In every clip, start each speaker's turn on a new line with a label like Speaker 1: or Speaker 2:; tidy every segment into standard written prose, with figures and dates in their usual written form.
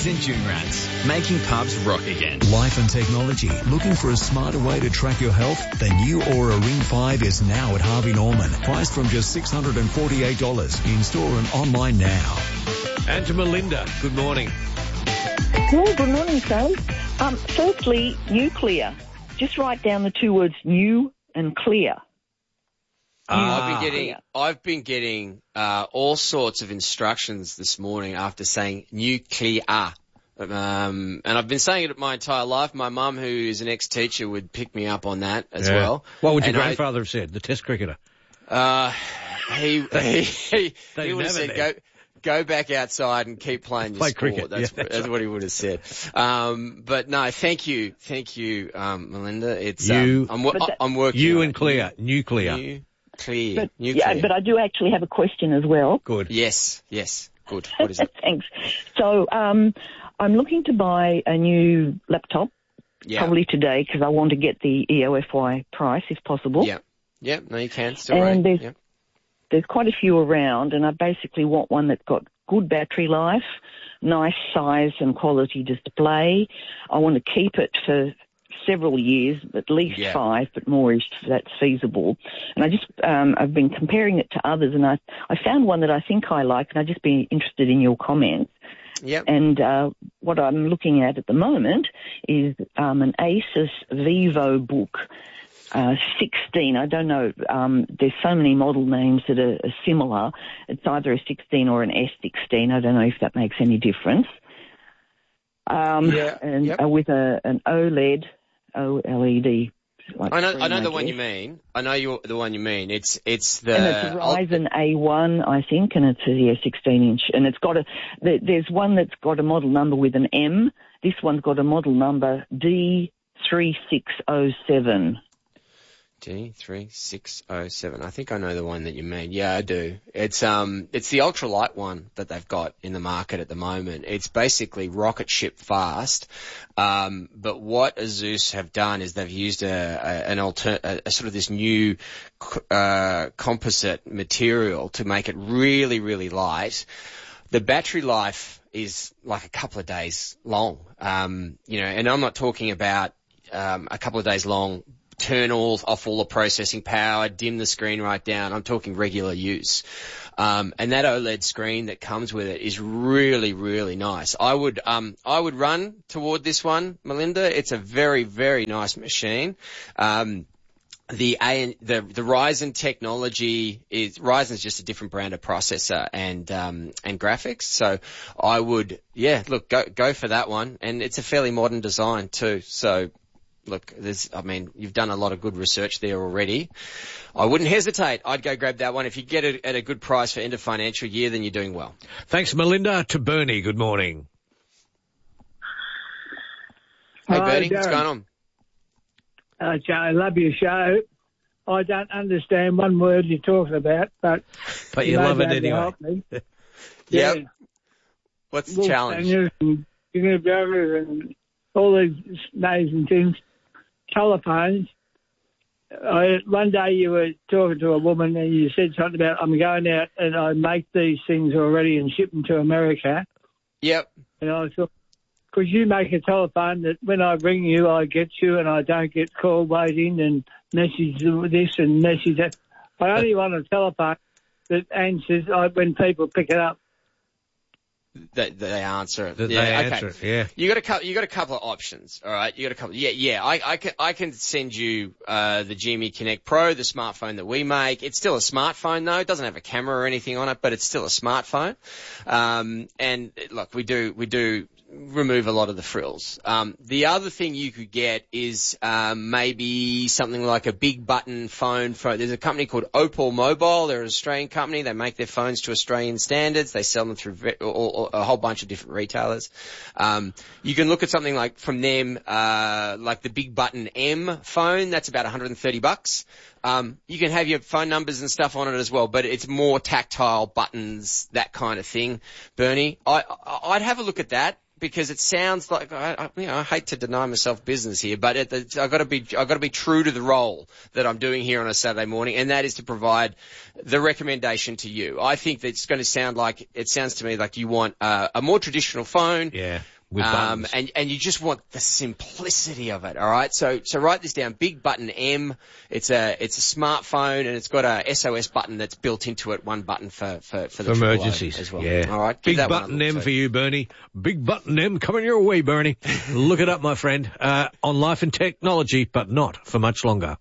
Speaker 1: Harveys and June Rats, making pubs rock again.
Speaker 2: Life and technology. Looking for a smarter way to track your health? The new Aura Ring 5 is now at Harvey Norman. Priced from just $648. In store and online now.
Speaker 3: And to Melinda, good morning.
Speaker 4: Well, good morning, Sam. Firstly, nuclear. Just write down the two words new and clear.
Speaker 5: I've been getting all sorts of instructions this morning after saying nuclear. And I've been saying it my entire life. My mum, who is an ex-teacher, would pick me up on that as well.
Speaker 3: What would your grandfather have said, the Test cricketer?
Speaker 5: He would have said, go back outside and keep playing your sport.
Speaker 3: Cricket.
Speaker 5: That's what he would have said. But no, thank you, Melinda. It's I'm working.
Speaker 3: You and clear, nuclear.
Speaker 5: Nuclear.
Speaker 4: Yeah, but I do actually have a question as well.
Speaker 3: Good.
Speaker 5: Yes. Good. What is it?
Speaker 4: Thanks. So, I'm looking to buy a new laptop, probably today, because I want to get the EOFY price if possible.
Speaker 5: Yeah. No, you can. Still right.
Speaker 4: There's quite a few around, and I basically want one that's got good battery life, nice size and quality display. I want to keep it for several years, at least 5, but more if that's feasible. And I've been comparing it to others, and I found one that I think I like, and I'd just be interested in your comments.
Speaker 5: Yep.
Speaker 4: And what I'm looking at the moment is an Asus VivoBook 16. I don't know. There's so many model names that are similar. It's either a 16 or an S16. I don't know if that makes any difference. With an OLED.
Speaker 5: I know the one you mean. I know the one you mean. It's the.
Speaker 4: And it's a Ryzen A1, I think, and it's a 16-inch. And it's got there's one that's got a model number with an M. This one's got a model number D3607.
Speaker 5: D3607. I think I know the one that you mean. Yeah, I do. It's the ultralight one that they've got in the market at the moment. It's basically rocket ship fast. But what Asus have done is they've used a sort of this new composite material to make it really, really light. The battery life is like a couple of days long. And I'm not talking about a couple of days long. Turn off all the processing power, dim the screen right down. I'm talking regular use. And that OLED screen that comes with it is really, really nice. I would run toward this one, Melinda. It's a very, very nice machine. The Ryzen technology Ryzen's just a different brand of processor and graphics. So I would, go for that one. And it's a fairly modern design too. So, look, you've done a lot of good research there already. I wouldn't hesitate. I'd go grab that one. If you get it at a good price for end of financial year, then you're doing well.
Speaker 3: Thanks, Melinda. To Bernie, good morning.
Speaker 5: Hey, Bernie, what's going on?
Speaker 6: Joe, I love your show. I don't understand one word you're talking about, but
Speaker 3: you love it anyway.
Speaker 5: Yep. What's the challenge?
Speaker 6: And all these names and things, telephones. One day you were talking to a woman and you said something about, I'm going out and I make these things already and ship them to America.
Speaker 5: Yep.
Speaker 6: And I thought, could you make a telephone that when I ring you, I get you and I don't get call waiting and message this and message that? I only want a telephone that answers when people pick it up.
Speaker 5: They answer it.
Speaker 3: Answer it, yeah.
Speaker 5: You got a couple of options, all right? You got a couple. I can send you the GME Connect Pro, the smartphone that we make. It's still a smartphone though. It doesn't have a camera or anything on it, but it's still a smartphone. And look, we do remove a lot of the frills. The other thing you could get is maybe something like a big button phone. There's a company called Opal Mobile. They're an Australian company. They make their phones to Australian standards. They sell them through a whole bunch of different retailers. You can look at something like from them, like the big button M phone. That's about $130. You can have your phone numbers and stuff on it as well, but it's more tactile buttons, that kind of thing. Bernie, I'd have a look at that. Because it sounds like I hate to deny myself business here, but I've got to be true to the role that I'm doing here on a Saturday morning, and that is to provide the recommendation to you. I think that it sounds to me like you want a more traditional phone,
Speaker 3: with buttons.
Speaker 5: And you just want the simplicity of it, all right? So write this down, Big Button M. It's a smartphone, and it's got a SOS button that's built into it, one button for the
Speaker 3: emergencies
Speaker 5: as well.
Speaker 3: Yeah.
Speaker 5: All right.
Speaker 3: Big Button M for you, Bernie. Big Button M coming your way, Bernie. Look it up, my friend, on Life and Technology, but not for much longer.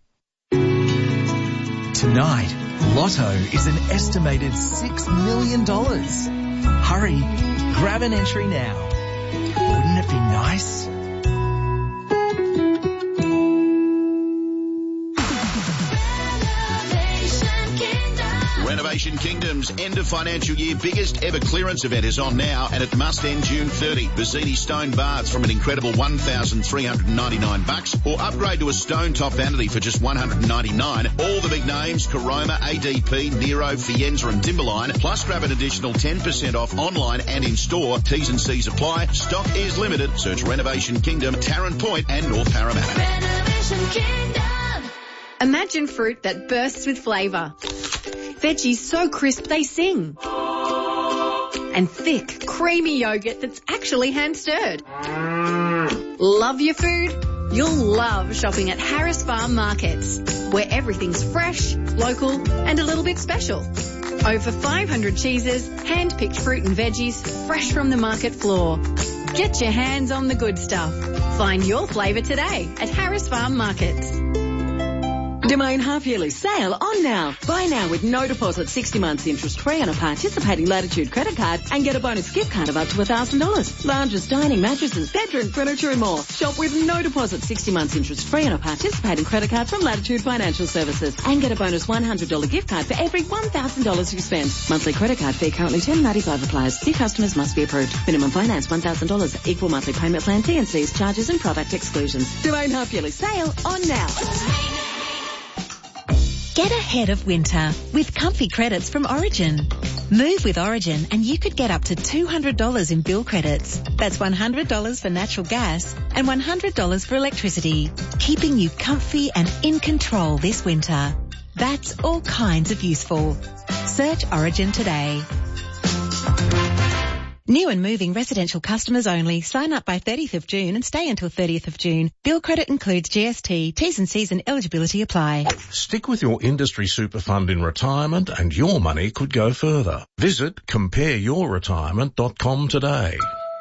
Speaker 7: Tonight, Lotto is an estimated $6 million. Hurry, grab an entry now. Wouldn't it be nice?
Speaker 8: Renovation Kingdom's end of financial year biggest ever clearance event is on now, and it must end June 30. Vizzini stone baths from an incredible $1,399, or upgrade to a stone top vanity for just $199. All the big names, Caroma, ADP, Nero, Fienza and Timberline, plus grab an additional 10% off online and in store. T's and C's apply. Stock is limited. Search Renovation Kingdom, Tarrant Point and North Parramatta.
Speaker 9: Renovation Kingdom. Imagine fruit that bursts with flavour. Veggies so crisp they sing. And thick, creamy yogurt that's actually hand-stirred. Love your food? You'll love shopping at Harris Farm Markets, where everything's fresh, local and a little bit special. Over 500 cheeses, hand-picked fruit and veggies, fresh from the market floor. Get your hands on the good stuff. Find your flavour today at Harris Farm Markets.
Speaker 10: Domain half-yearly sale on now. Buy now with no deposit, 60 months interest-free on a participating Latitude credit card and get a bonus gift card of up to $1,000. Lounges, dining, mattresses, bedroom, furniture and more. Shop with no deposit, 60 months interest-free on a participating credit card from Latitude Financial Services and get a bonus $100 gift card for every $1,000 you spend. Monthly credit card fee currently $10.95 applies. New customers must be approved. Minimum finance $1,000. Equal monthly payment plan, T&Cs, charges and product exclusions. Domain half-yearly sale on now.
Speaker 11: Get ahead of winter with comfy credits from Origin. Move with Origin and you could get up to $200 in bill credits. That's $100 for natural gas and $100 for electricity, keeping you comfy and in control this winter. That's all kinds of useful. Search Origin today. New and moving residential customers only. Sign up by 30th of June and stay until 30th of June. Bill credit includes GST. T's and C's and eligibility apply.
Speaker 12: Stick with your industry super fund in retirement and your money could go further. Visit compareyourretirement.com today.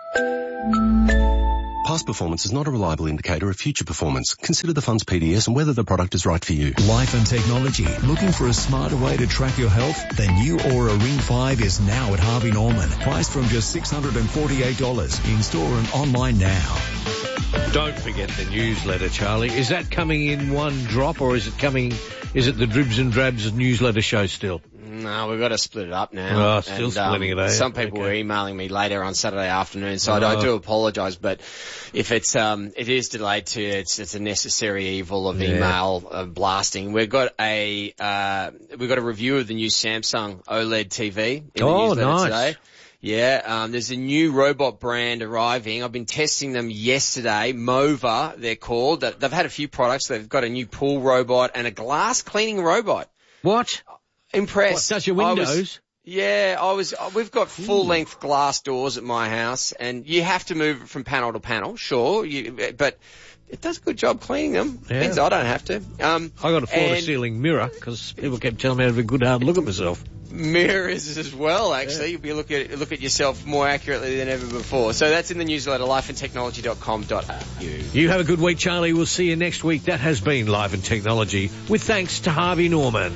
Speaker 13: Past performance is not a reliable indicator of future performance. Consider the fund's PDS and whether the product is right for you.
Speaker 2: Life and Technology. Looking for a smarter way to track your health? The new Aura Ring 5 is now at Harvey Norman. Priced from just $648. In store and online now.
Speaker 3: Don't forget the newsletter, Charlie. Is that coming in one drop, or is it the Dribs and Drabs newsletter show still?
Speaker 5: No, we've got to split it up now.
Speaker 3: Oh, still splitting it, eh?
Speaker 5: Some people were emailing me later on Saturday afternoon, so I do apologise, but if it is delayed to, it's a necessary evil of email blasting. We've got a review of the new Samsung OLED TV in the newsletter today. Yeah, there's a new robot brand arriving. I've been testing them yesterday. Mova, they're called. They've had a few products. They've got a new pool robot and a glass cleaning robot.
Speaker 3: What?
Speaker 5: Impressed.
Speaker 3: What, touch your windows?
Speaker 5: We've got full-length glass doors at my house, and you have to move it from panel to panel, sure, but it does a good job cleaning them.
Speaker 3: Yeah.
Speaker 5: Means I don't have to.
Speaker 3: I got a floor-to-ceiling mirror, because people kept telling me I had a good hard look at myself.
Speaker 5: Mirrors as well, actually. You'll be look at yourself more accurately than ever before. So that's in the newsletter, lifeandtechnology.com.au.
Speaker 3: You have a good week, Charlie. We'll see you next week. That has been Life and Technology, with thanks to Harvey Norman.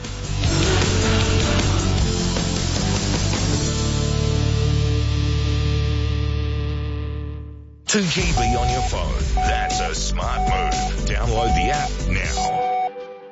Speaker 14: 2GB on your phone. That's a smart move. Download the app now.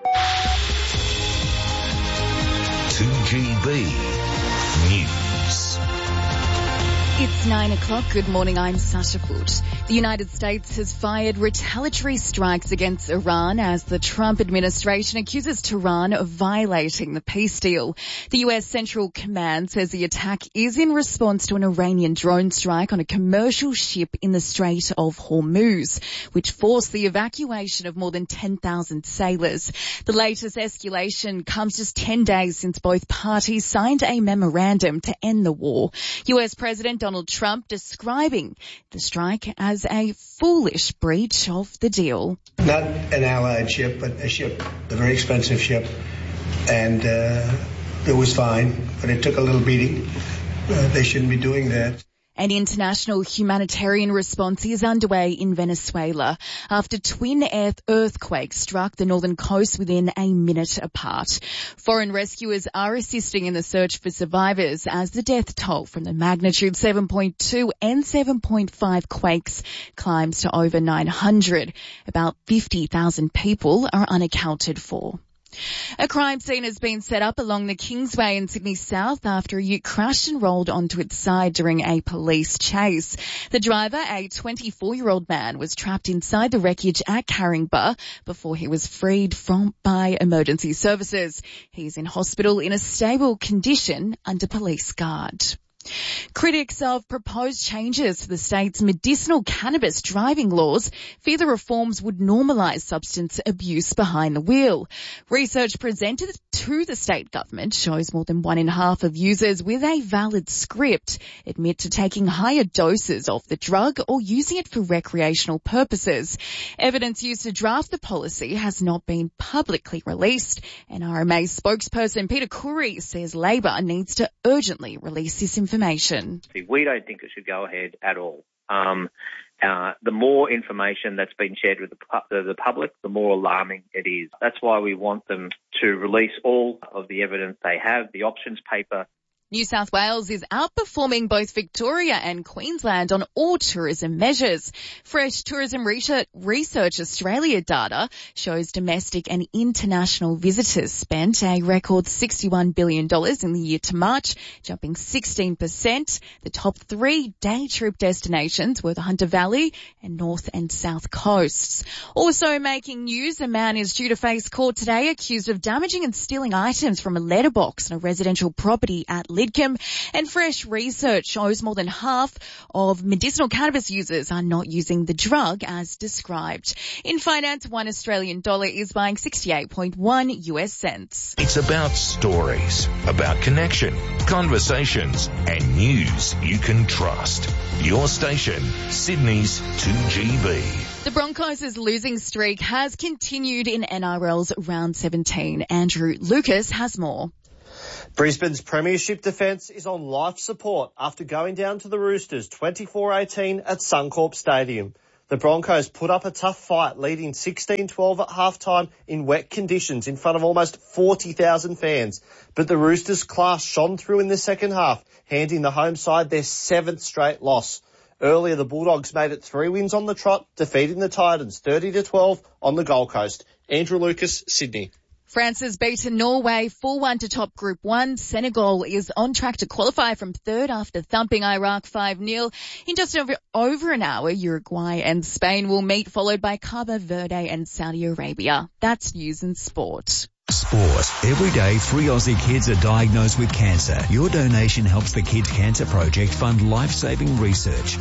Speaker 14: 2GB News.
Speaker 15: It's 9 o'clock. Good morning. I'm Sasha Foote. The United States has fired retaliatory strikes against Iran as the Trump administration accuses Tehran of violating the peace deal. The U.S. Central Command says the attack is in response to an Iranian drone strike on a commercial ship in the Strait of Hormuz, which forced the evacuation of more than 10,000 sailors. The latest escalation comes just 10 days since both parties signed a memorandum to end the war. U.S. President Donald Trump describing the strike as a foolish breach of the deal.
Speaker 16: Not an Allied ship, but a ship, a very expensive ship, and it was fine, but it took a little beating. They shouldn't be doing that.
Speaker 15: An international humanitarian response is underway in Venezuela after twin earthquakes struck the northern coast within a minute apart. Foreign rescuers are assisting in the search for survivors as the death toll from the magnitude 7.2 and 7.5 quakes climbs to over 900. About 50,000 people are unaccounted for. A crime scene has been set up along the Kingsway in Sydney South after a ute crashed and rolled onto its side during a police chase. The driver, a 24-year-old man, was trapped inside the wreckage at Caringbah before he was freed by emergency services. He's in hospital in a stable condition under police guard. Critics of proposed changes to the state's medicinal cannabis driving laws fear the reforms would normalise substance abuse behind the wheel. Research presented to the state government shows more than 1 in half of users with a valid script admit to taking higher doses of the drug or using it for recreational purposes. Evidence used to draft the policy has not been publicly released, and RMA spokesperson Peter Curry says Labor needs to urgently release this information.
Speaker 17: We don't think it should go ahead at all. The more information that's been shared with the public, the more alarming it is. That's why we want them to release all of the evidence they have, the options paper.
Speaker 15: New South Wales is outperforming both Victoria and Queensland on all tourism measures. Fresh Tourism Research Australia data shows domestic and international visitors spent a record $61 billion in the year to March, jumping 16%. The top 3 day trip destinations were the Hunter Valley and North and South Coasts. Also making news, a man is due to face court today accused of damaging and stealing items from a letterbox in a residential property at Lidcombe, and fresh research shows more than half of medicinal cannabis users are not using the drug as described. In finance, $1 Australian is buying 68.1 US cents.
Speaker 14: It's about stories, about connection, conversations, and news you can trust. Your station, Sydney's 2GB.
Speaker 15: The Broncos' losing streak has continued in NRL's round 17. Andrew Lucas has more.
Speaker 18: Brisbane's premiership defence is on life support after going down to the Roosters 24-18 at Suncorp Stadium. The Broncos put up a tough fight, leading 16-12 at halftime in wet conditions in front of almost 40,000 fans. But the Roosters' class shone through in the second half, handing the home side their 7th straight loss. Earlier, the Bulldogs made it 3 wins on the trot, defeating the Titans 30-12 on the Gold Coast. Andrew Lucas, Sydney.
Speaker 15: France has beaten Norway 4-1 to top Group 1. Senegal is on track to qualify from third after thumping Iraq 5-0. In just over an hour, Uruguay and Spain will meet, followed by Cabo Verde and Saudi Arabia. That's news and sport.
Speaker 2: Sport. Every day, 3 Aussie kids are diagnosed with cancer. Your donation helps the Kids Cancer Project fund life-saving research.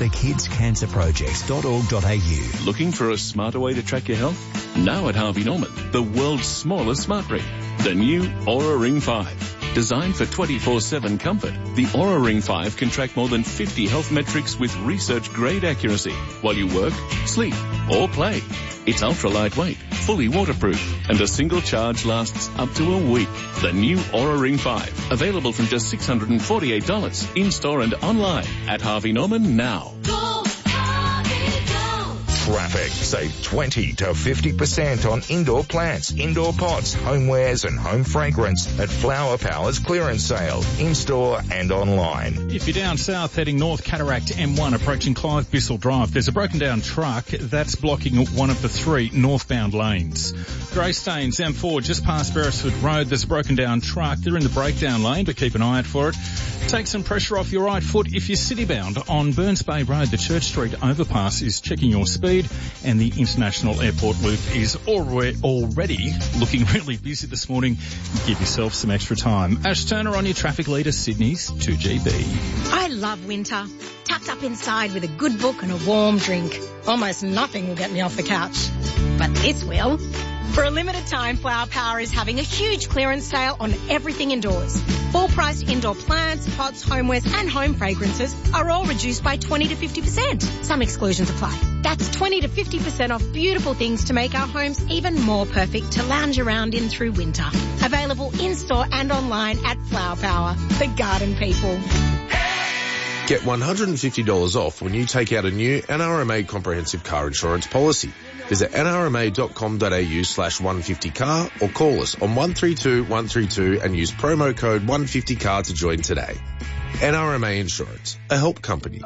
Speaker 2: thekidscancerproject.org.au.
Speaker 19: Looking for a smarter way to track your health? Now at Harvey Norman, the world's smallest smart ring. The new Oura Ring 5. Designed for 24/7 comfort, the Oura Ring 5 can track more than 50 health metrics with research-grade accuracy while you work, sleep, or play. It's ultra-lightweight, fully waterproof, and a single charge lasts up to a week. The new Oura Ring 5, available from just $648 in-store and online at Harvey Norman now.
Speaker 14: Traffic. Save 20 to 50% on indoor plants, indoor pots, homewares and home fragrance at Flower Power's clearance sale, in-store and online.
Speaker 20: If you're down south heading north, Cataract M1 approaching Clive Bissell Drive, there's a broken down truck that's blocking one of the 3 northbound lanes. Greystanes M4 just past Beresford Road, there's a broken down truck. They're in the breakdown lane, but keep an eye out for it. Take some pressure off your right foot if you're city-bound. On Burns Bay Road, the Church Street overpass is checking your speed, and the International Airport Loop is already looking really busy this morning. Give yourself some extra time. Ash Turner on your traffic leader, Sydney's 2GB.
Speaker 21: I love winter. Tucked up inside with a good book and a warm drink. Almost nothing will get me off the couch. But this will.
Speaker 1: For a limited time, Flower Power is having a huge clearance sale on everything indoors. Full-priced indoor plants, pots, homewares and home fragrances are all reduced by 20 to 50%. Some exclusions apply. That's 20 to 50% off beautiful things to make our homes even more perfect to lounge around in through winter. Available in-store and online at Flower Power, the garden people.
Speaker 12: Get $150 off when you take out a new NRMA comprehensive car insurance policy. Visit nrma.com.au/150car or call us on 132 132 and use promo code 150car to join today. NRMA Insurance, a help company.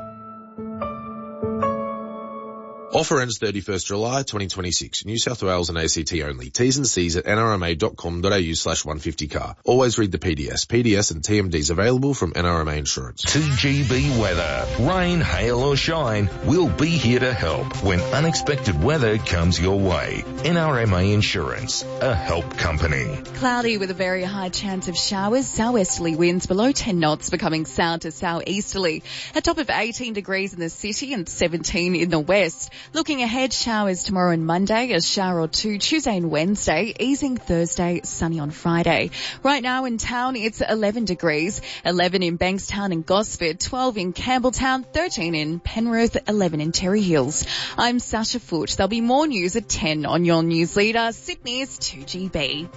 Speaker 12: Offer ends 31st July 2026. New South Wales and ACT only. T's and C's at nrma.com.au/150car. Always read the PDS. PDS and TMDs available from NRMA Insurance.
Speaker 14: 2GB weather. Rain, hail or shine, we'll be here to help when unexpected weather comes your way. NRMA Insurance, a help company.
Speaker 15: Cloudy with a very high chance of showers. Southwesterly winds below 10 knots, becoming south to southeasterly. A top of 18 degrees in the city and 17 in the west. Looking ahead, showers tomorrow and Monday, a shower or two Tuesday and Wednesday, easing Thursday, sunny on Friday. Right now in town, it's 11 degrees, 11 in Bankstown and Gosford, 12 in Campbelltown, 13 in Penrith, 11 in Terry Hills. I'm Sasha Foote. There'll be more news at 10 on your news leader, Sydney's 2GB.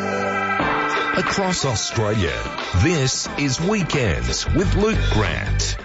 Speaker 14: Across Australia, this is Weekends with Luke Grant.